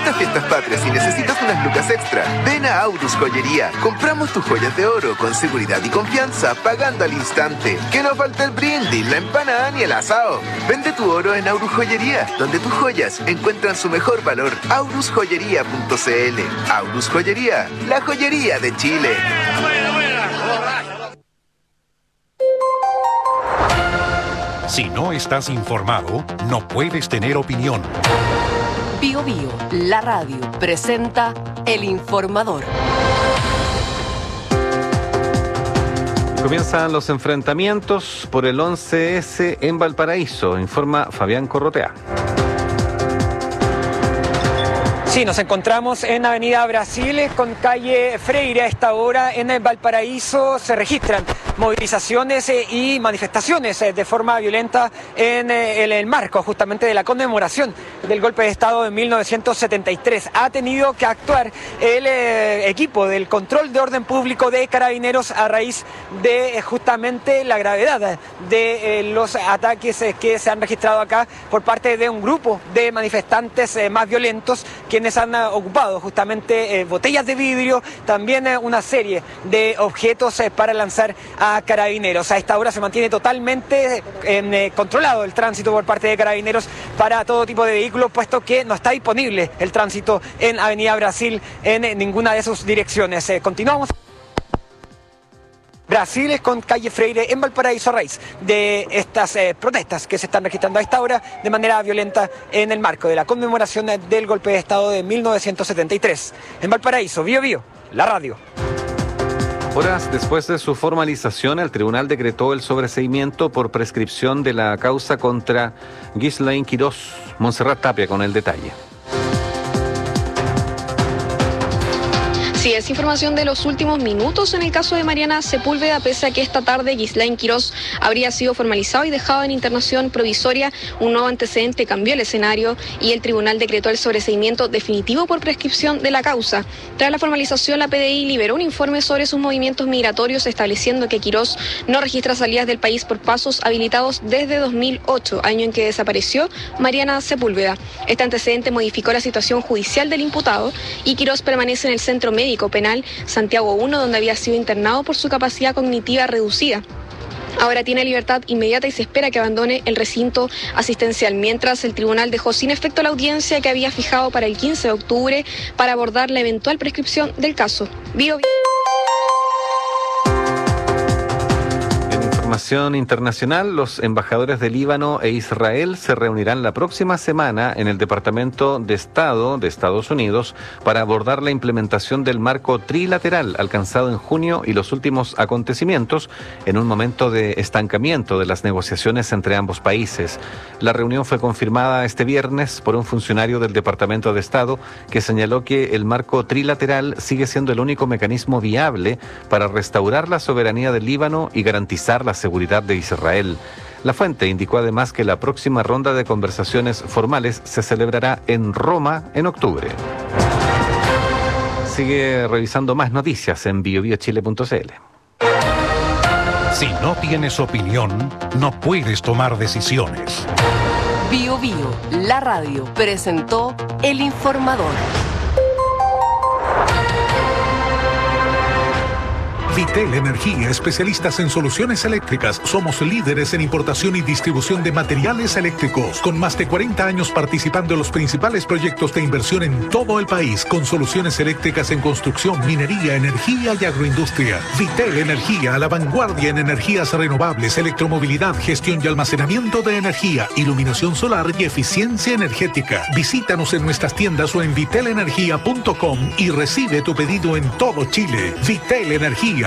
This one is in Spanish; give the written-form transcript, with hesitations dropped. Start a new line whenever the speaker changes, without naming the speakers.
estas fiestas patrias y necesitas unas lucas extra, ven a Aurus Joyería. Compramos tus joyas de oro con seguridad y confianza, pagando al instante. Que no falta el brindis, la empanada ni el asado. Vende tu oro en Aurus Joyería, donde tus joyas encuentran su mejor valor. aurusjoyería.cl. Aurus Joyería, la joyería de Chile.
Si no estás informado, no puedes tener opinión.
Bio Bio, la radio, presenta El Informador.
Comienzan los enfrentamientos por el 11S en Valparaíso, informa Fabián Corrotea.
Sí, nos encontramos en Avenida Brasil con calle Freire. A esta hora en el Valparaíso se registran movilizaciones y manifestaciones de forma violenta en el marco justamente de la conmemoración del golpe de Estado de 1973. Ha tenido que actuar el equipo del control de orden público de Carabineros a raíz de justamente la gravedad de los ataques que se han registrado acá por parte de un grupo de manifestantes más violentos, quienes han ocupado justamente botellas de vidrio, también una serie de objetos para lanzar a Carabineros. A esta hora se mantiene totalmente controlado el tránsito por parte de Carabineros para todo tipo de vehículos, puesto que no está disponible el tránsito en Avenida Brasil en ninguna de sus direcciones. Continuamos. Brasil es con calle Freire en Valparaíso a raíz de estas protestas que se están registrando a esta hora de manera violenta en el marco de la conmemoración del golpe de Estado de 1973. En Valparaíso, Bio Bio, la radio.
Horas después de su formalización, el tribunal decretó el sobreseimiento por prescripción de la causa contra Ghislain Quirós. Montserrat Tapia con el detalle.
Sí, es información de los últimos minutos en el caso de Mariana Sepúlveda, pese a que esta tarde Ghislain Quirós habría sido formalizado y dejado en internación provisoria. Un nuevo antecedente cambió el escenario y el tribunal decretó el sobreseimiento definitivo por prescripción de la causa. Tras la formalización, la PDI liberó un informe sobre sus movimientos migratorios, estableciendo que Quirós no registra salidas del país por pasos habilitados desde 2008, año en que desapareció Mariana Sepúlveda. Este antecedente modificó la situación judicial del imputado y Quirós permanece en el Centro Médico Penal Santiago I, donde había sido internado por su capacidad cognitiva reducida. Ahora tiene libertad inmediata y se espera que abandone el recinto asistencial, mientras el tribunal dejó sin efecto la audiencia que había fijado para el 15 de octubre para abordar la eventual prescripción del caso. Bio Bio.
Información internacional, los embajadores de Líbano e Israel se reunirán la próxima semana en el Departamento de Estado de Estados Unidos para abordar la implementación del marco trilateral alcanzado en junio y los últimos acontecimientos en un momento de estancamiento de las negociaciones entre ambos países. La reunión fue confirmada este viernes por un funcionario del Departamento de Estado que señaló que el marco trilateral sigue siendo el único mecanismo viable para restaurar la soberanía del Líbano y garantizar la seguridad de Israel. La fuente indicó además que la próxima ronda de conversaciones formales se celebrará en Roma en octubre. Sigue revisando más noticias en biobiochile.cl.
Si no tienes opinión, no puedes tomar decisiones.
Bio Bio, la radio, presentó El Informador.
Vitel Energía, especialistas en soluciones eléctricas. Somos líderes en importación y distribución de materiales eléctricos, con más de 40 años participando en los principales proyectos de inversión en todo el país, con soluciones eléctricas en construcción, minería, energía y agroindustria. Vitel Energía, a la vanguardia en energías renovables, electromovilidad, gestión y almacenamiento de energía, iluminación solar y eficiencia energética. Visítanos en nuestras tiendas o en vitelenergia.com y recibe tu pedido en todo Chile. Vitel Energía,